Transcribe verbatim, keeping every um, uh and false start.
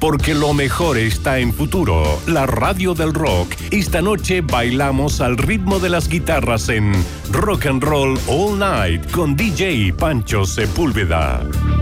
porque lo mejor está en Futuro, la radio del rock. Esta noche bailamos al ritmo de las guitarras en Rock and Roll All Night con D J Pancho Sepúlveda.